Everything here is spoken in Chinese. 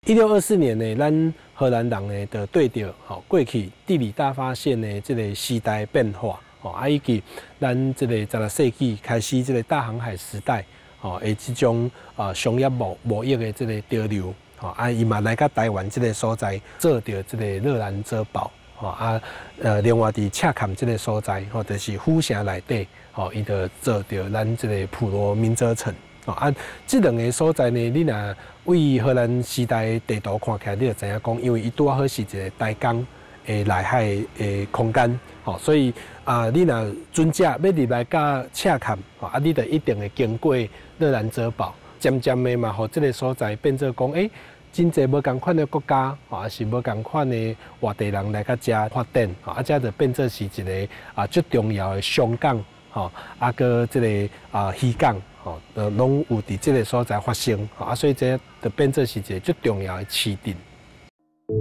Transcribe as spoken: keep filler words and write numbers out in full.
一六二四年呢，咱荷兰人呢就对着吼过去地理大发现的这个时代变化，吼啊以及咱这个十六世纪开始这个大航海时代，吼的这种啊商业贸贸易的这个潮流，吼啊伊嘛来到台湾这个所在做着这个热兰遮堡，吼啊呃另外伫赤坎这个所在，吼就是府城内底，吼伊就做着咱这个普罗民遮城。哦，啊，这两个所在呢，你若为荷兰时代地图看起来，你就知影讲，因为伊拄好是一个大江诶内海诶空间，吼、哦，所以啊，你若船只要入来到赤坎，吼、啊，你就一定会经过热兰遮堡，渐渐的嘛，互这个所在变做讲，诶、欸，真侪无共款的国家，吼、啊，是无共款的外地人来到遮发展，吼、啊，遮就变做是一个啊最重要的商港，吼、啊，啊个这个啊渔港。吼，呃，拢有伫即个所在发生，啊，所以这就变做是一个最重要的市镇。